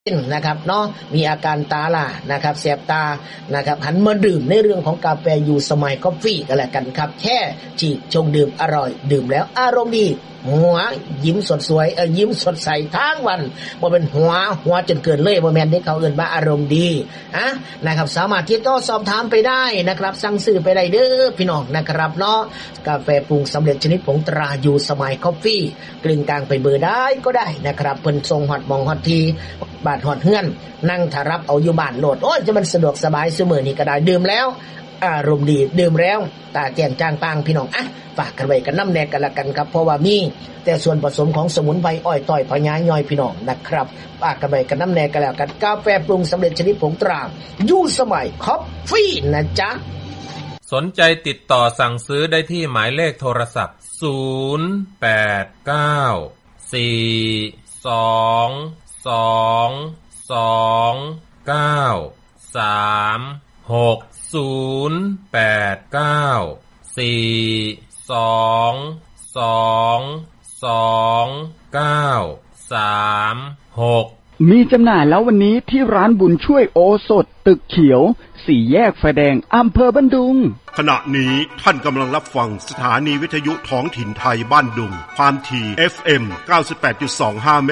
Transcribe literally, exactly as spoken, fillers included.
นะครับเนาะมีอาการตาล่านะครับแสบตานะครับหันมาดื่มในเรื่องของกาแฟยูสมัยกาแฟกันแหละกันครับแค่จีชงดื่มอร่อยดื่มแล้วอารมณ์ดีหัวยิ้มสดสวยเออยิ้มสดใสทั้งวันบ่เป็นหัวหัวจนเกินเลยบ่แม่นที่เขาเอิ้นว่าอารมณ์ดีอ่ะนะครับสามารถติดต่อสอบถามไปได้นะครับสั่งซื้อไปได้เด้อพี่น้องนะครับเนาะกาแฟปรุงสำเร็จชนิดผงตรายูสมัยกาแฟกลึงกลางไปเบอร์ได้ก็ได้นะครับเพิ่นส่งฮอดหม่องฮอดทีบาดฮอดเฮือนนั่งถ้ารับเอาอยู่บ้านโหลดโอ้ยจะมันสะดวกสบายซุมื้อนี้ก็ได้ดื่มแล้วอารมณ์ดีดื่มแล้วตาแจ่มจ้างปางพี่น้องอ่ะฝากกันไว้กันน้ำแน่กันละกันครับเพราะว่ามีแต่ส่วนผสมของสมุนไพรอ้อยต้อยพญาย่อยพี่น้องนะครับฝากกันไว้กันน้ำแน่กันแล้วกันกาแฟปรุงสำเร็จชนิดผงตรายูสมัยคอฟฟี่นะจ๊ะสนใจติดต่อสั่งซื้อได้ที่หมายเลขโทรศัพท์ศูนย์ แปด เก้า สี่ สอง สอง สอง เก้า สาม หก ศูนย์ แปด เก้า สี่ สอง สอง สอง เก้า สาม หกมีจำหน่ายแล้ววันนี้ที่ร้านบุญช่วยโอสถตึกเขียวสี่แยกไฟแดงอำเภอบ้านดุงขณะนี้ท่านกำลังรับฟังสถานีวิทยุท้องถิ่นไทยบ้านดุงความถี่ เอฟ เอ็ม เก้าสิบแปดจุดสองห้า